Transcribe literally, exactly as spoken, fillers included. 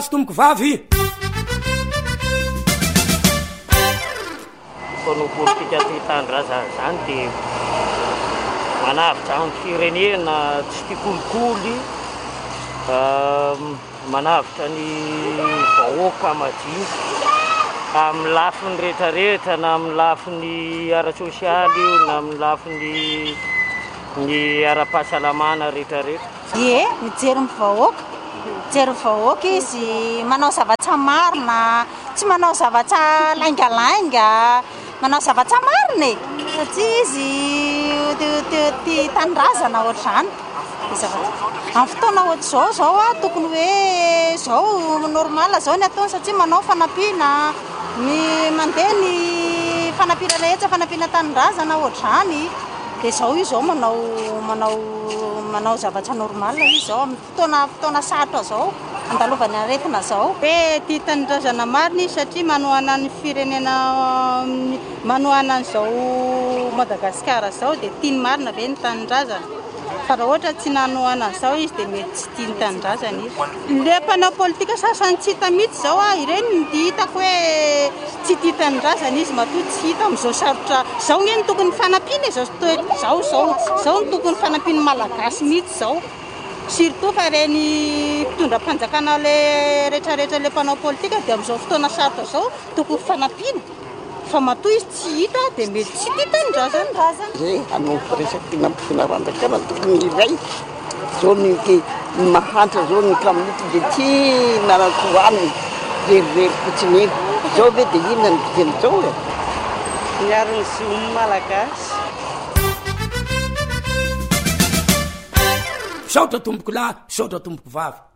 tomboko vavy fano politika ty tanindrazana zany dia manavitra amin'ny firenena tsy tia kolikoly, manavitra ny vahoaka madinika amin'ny lafiny rehetrarehetra, na amin'ny lafiny ara-sosialy io na amin'ny lafiny ny ara-pahasalamana rehetrarehetra. Ie, mijery ny vahoaka, mijery vahoaka izy manao zavatra marina, tsy manao zavatra laingalainga, manao zavatra marina e, satria izy tia tanindrazana ohatr'izany. Amin'ny fotoana ohatr'izao zao a tokony hoe zao normal zao ny ataony satria manao fanampiana, ny mandeha ny fanampiana rehetra, fanampiana tanindrazana ohatr'izany. Dia zao izy zao manao manao manao zavatra normal izy zao amin'ny fotoana fotoana sarotra zao andalovany aretina zao. Hoe tia tanindrazana marina izy satria manohana ny firenena, manohana an'izao Madagasikara zao dia tia ny marina ve ny tanindrazana. Fa raha ohatra tsy nanohana an'izao izy dia mety tsy tia ny tanindrazana izy. Le mpanao politika sasany tsy hita mihitsy zao a, ireny ny hitako hoe tsy tia tanindrazana izy matoa tsy hita amin'izao sarotra zao. Nge ny tokony fanampiana zao zao zao zao ny tokony fanampiana malagasy mihitsy zao, surtout fa reny mpitondram-panjakana le rehetrarehetra le mpanao politika dia amin'izao fotoana sarotra zao tokony fanampiana. Fa matoa izy tsy hita dia mety tsy tia tanindrazana. Zay hanao resaky nampifinarandrakana tokony iray zao ny mahantra zao ny kaminity dia tia narakoaniny rerirery fotsiny eny zao ve dia inona ny fiteny zao e miaro ny siomy malagasy. Saotra tomboko lahy, saotra tomboko vavy.